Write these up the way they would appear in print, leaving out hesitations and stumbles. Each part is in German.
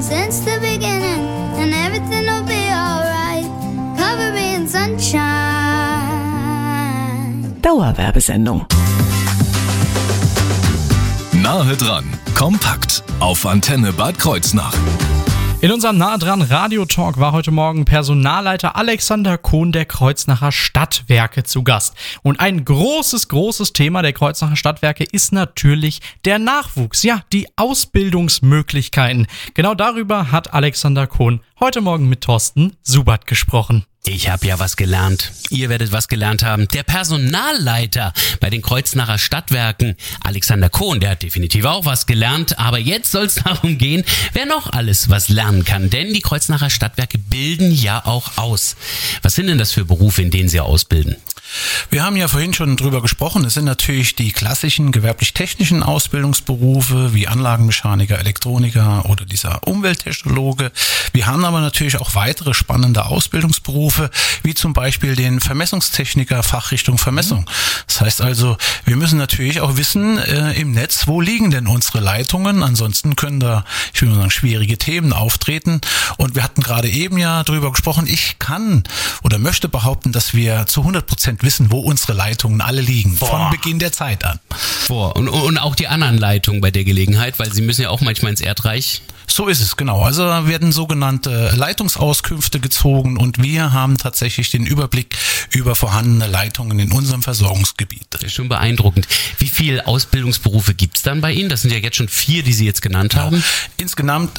since the beginning, and everything will be alright. Cover me in sunshine. Dauerwerbesendung. Nahe dran, kompakt auf Antenne Bad Kreuznach. In unserem Nahe dran Radio-Talk war heute Morgen Personalleiter Alexander Kohn der Kreuznacher Stadtwerke zu Gast. Und ein großes Thema der Kreuznacher Stadtwerke ist natürlich der Nachwuchs, ja, die Ausbildungsmöglichkeiten. Genau darüber hat Alexander Kohn heute Morgen mit Thorsten Subert gesprochen. Ich habe ja was gelernt. Ihr werdet was gelernt haben. Der Personalleiter bei den Kreuznacher Stadtwerken, Alexander Kohn, der hat definitiv auch was gelernt. Aber jetzt soll es darum gehen, wer noch alles was lernen kann. Denn die Kreuznacher Stadtwerke bilden ja auch aus. Was sind denn das für Berufe, in denen sie ausbilden? Wir haben ja vorhin schon drüber gesprochen. Es sind natürlich die klassischen gewerblich-technischen Ausbildungsberufe wie Anlagenmechaniker, Elektroniker oder dieser Umwelttechnologe. Wir haben aber natürlich auch weitere spannende Ausbildungsberufe, wie zum Beispiel den Vermessungstechniker, Fachrichtung Vermessung. Das heißt also, wir müssen natürlich auch wissen im Netz, wo liegen denn unsere Leitungen? Ansonsten können da, ich will mal sagen, schwierige Themen auftreten. Und wir hatten gerade eben ja drüber gesprochen, ich kann oder möchte behaupten, dass wir zu 100% wissen, wo unsere Leitungen alle liegen, von Beginn der Zeit an. Und auch die anderen Leitungen bei der Gelegenheit, weil sie müssen ja auch manchmal ins Erdreich. So ist es, genau. Also werden sogenannte Leitungsauskünfte gezogen und wir haben tatsächlich den Überblick über vorhandene Leitungen in unserem Versorgungsgebiet. Das ist schon beeindruckend. Wie viele Ausbildungsberufe gibt es dann bei Ihnen? Das sind ja jetzt schon 4, die Sie jetzt genannt haben. Insgesamt,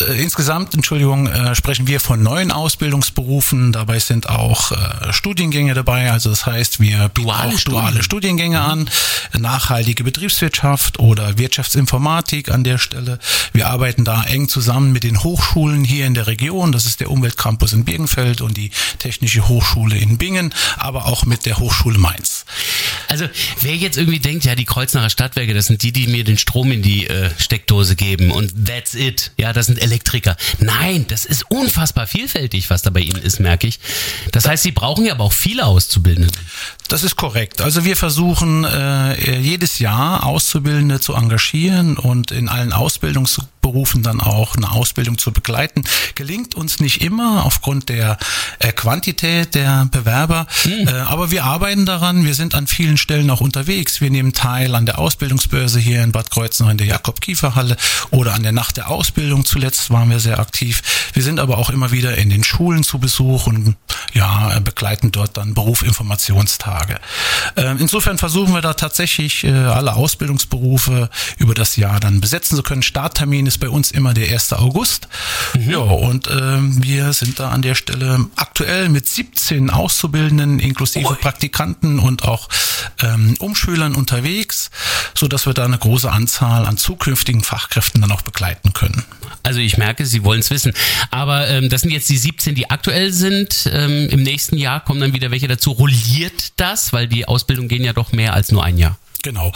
sprechen wir von 9 Ausbildungsberufen. Dabei sind auch Studiengänge dabei. Also das heißt, wir bieten auch duale Studiengänge an, nachhaltige Betriebswirtschaft oder Wirtschaftsinformatik an der Stelle. Wir arbeiten da eng zusammen mit den Hochschulen hier in der Region. Das ist der Umweltcampus in Birkenfeld und die Technische Hochschule in Bingen, aber auch mit der Hochschule Mainz. Also wer jetzt irgendwie denkt, ja, die Kreuznacher Stadtwerke, das sind die mir den Strom in die Steckdose geben und that's it. Ja, das sind Elektriker. Nein, das ist unfassbar vielfältig, was da bei Ihnen ist, merke ich. Das heißt, Sie brauchen ja aber auch viele Auszubildende. Das ist korrekt. Also wir versuchen jedes Jahr Auszubildende zu engagieren und in allen Ausbildungsberufen dann auch eine Ausbildung zu begleiten. Gelingt uns nicht immer aufgrund der Quantität der Bewerber, aber wir arbeiten daran. Wir sind an vielen Stellen auch unterwegs. Wir nehmen teil an der Ausbildungsbörse hier in Bad Kreuznach in der Jakob-Kiefer-Halle oder an der Nacht der Ausbildung. Zuletzt waren wir sehr aktiv. Wir sind aber auch immer wieder in den Schulen zu Besuch und begleiten dort dann Berufsinformationstage. Insofern versuchen wir da tatsächlich alle Ausbildungsberufe über das Jahr dann besetzen zu können. Starttermin ist bei uns immer der 1. August. Ja, und wir sind da an der Stelle aktuell mit 17 Auszubildenden inklusive Praktikanten und auch Umschülern unterwegs, sodass wir da eine große Anzahl an zukünftigen Fachkräften dann auch begleiten können. Also ich merke, Sie wollen es wissen. Aber das sind jetzt die 17, die aktuell sind. Im nächsten Jahr kommen dann wieder welche dazu. Rolliert das? Weil die Ausbildungen gehen ja doch mehr als nur ein Jahr. Genau.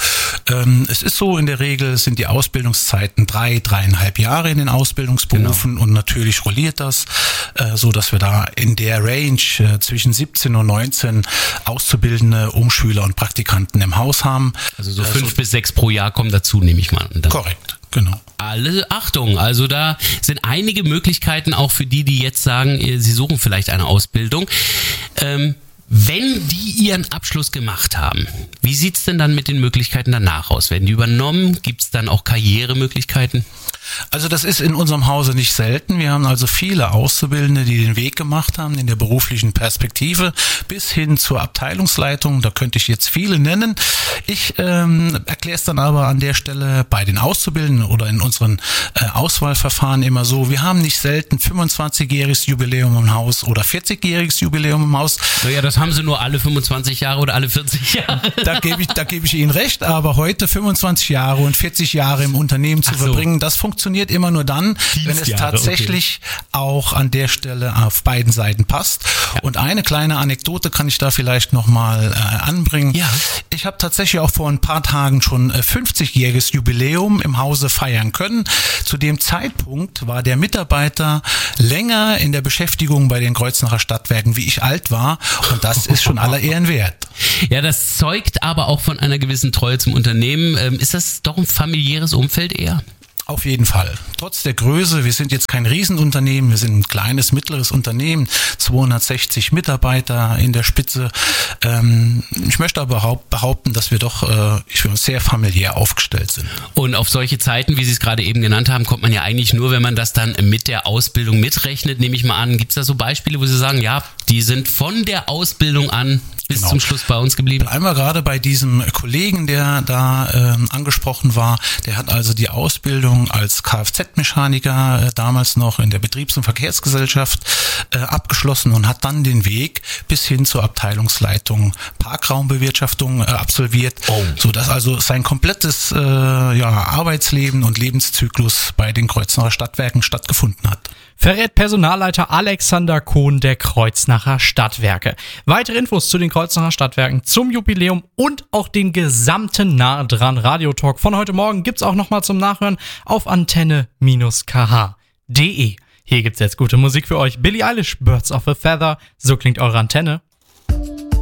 Es ist so, in der Regel sind die Ausbildungszeiten 3,5 Jahre in den Ausbildungsberufen und natürlich rolliert das, so dass wir da in der Range zwischen 17 und 19 Auszubildende, Umschüler und Praktikanten im Haus haben. Also so 5 bis 6 pro Jahr kommen dazu, nehme ich mal an. Korrekt, genau. Alle Achtung, also da sind einige Möglichkeiten auch für die jetzt sagen, sie suchen vielleicht eine Ausbildung. Wenn die ihren Abschluss gemacht haben, wie sieht's denn dann mit den Möglichkeiten danach aus? Werden die übernommen? Gibt's dann auch Karrieremöglichkeiten? Also das ist in unserem Hause nicht selten. Wir haben also viele Auszubildende, die den Weg gemacht haben in der beruflichen Perspektive bis hin zur Abteilungsleitung. Da könnte ich jetzt viele nennen. Ich erkläre es dann aber an der Stelle bei den Auszubildenden oder in unseren Auswahlverfahren immer so. Wir haben nicht selten 25-jähriges Jubiläum im Haus oder 40-jähriges Jubiläum im Haus. Naja, das haben sie nur alle 25 Jahre oder alle 40 Jahre. Da gebe ich Ihnen recht, aber heute 25 Jahre und 40 Jahre im Unternehmen zu verbringen, das funktioniert immer nur dann, wenn es tatsächlich auch an der Stelle auf beiden Seiten passt. Ja. Und eine kleine Anekdote kann ich da vielleicht nochmal anbringen. Ja. Ich habe tatsächlich auch vor ein paar Tagen schon 50-jähriges Jubiläum im Hause feiern können. Zu dem Zeitpunkt war der Mitarbeiter länger in der Beschäftigung bei den Kreuznacher Stadtwerken, wie ich alt war. Und das ist schon aller Ehren wert. Ja, das zeugt aber auch von einer gewissen Treue zum Unternehmen. Ist das doch ein familiäres Umfeld eher? Auf jeden Fall. Trotz der Größe, wir sind jetzt kein Riesenunternehmen, wir sind ein kleines, mittleres Unternehmen, 260 Mitarbeiter in der Spitze. Ich möchte aber behaupten, dass wir doch sehr familiär aufgestellt sind. Und auf solche Zeiten, wie Sie es gerade eben genannt haben, kommt man ja eigentlich nur, wenn man das dann mit der Ausbildung mitrechnet, nehme ich mal an. Gibt es da so Beispiele, wo Sie sagen, ja, die sind von der Ausbildung an bis zum Schluss bei uns geblieben? Einmal gerade bei diesem Kollegen, der da angesprochen war, der hat also die Ausbildung als Kfz-Mechaniker damals noch in der Betriebs- und Verkehrsgesellschaft abgeschlossen und hat dann den Weg bis hin zur Abteilungsleitung Parkraumbewirtschaftung absolviert, sodass also sein komplettes Arbeitsleben und Lebenszyklus bei den Kreuznacher Stadtwerken stattgefunden hat. Verrät Personalleiter Alexander Kohn der Kreuznacher Stadtwerke. Weitere Infos zu den Kreuznacher Stadtwerken, zum Jubiläum und auch den gesamten Nah dran Radiotalk von heute Morgen gibt's auch nochmal zum Nachhören auf antenne-kh.de. Hier gibt's jetzt gute Musik für euch. Billie Eilish, Birds of a Feather. So klingt eure Antenne.